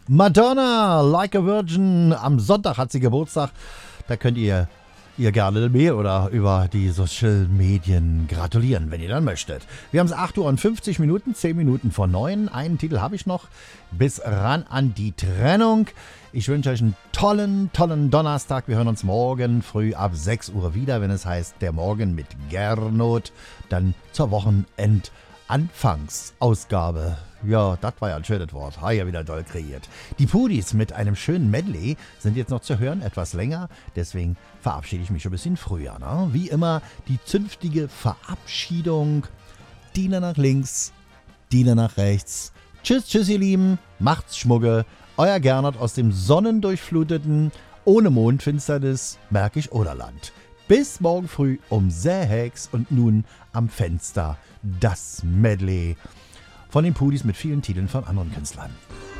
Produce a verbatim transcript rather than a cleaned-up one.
Madonna, Like a Virgin. Am Sonntag hat sie Geburtstag. Da könnt ihr ihr gerne mehr oder über die Social Medien gratulieren, wenn ihr dann möchtet. Wir haben es acht Uhr und fünfzig Minuten, zehn Minuten vor neun. Einen Titel habe ich noch. Bis ran an die Trennung. Ich wünsche euch einen tollen, tollen Donnerstag. Wir hören uns morgen früh ab sechs Uhr wieder, wenn es heißt Der Morgen mit Gernot. Dann zur Wochenendanfangsausgabe. Ja, das war ja ein schönes Wort. Ha, ja, wieder doll kreiert. Die Pudis mit einem schönen Medley sind jetzt noch zu hören, etwas länger. Deswegen verabschiede ich mich ein bisschen früher. Ne? Wie immer die zünftige Verabschiedung. Diener nach links, Diener nach rechts. Tschüss, tschüss, ihr Lieben. Macht's Schmucke. Euer Gernot aus dem sonnendurchfluteten, ohne Mondfinsternis Märkisch-Oderland. Bis morgen früh um sechs und nun am Fenster das Medley von den Pudis mit vielen Titeln von anderen Künstlern.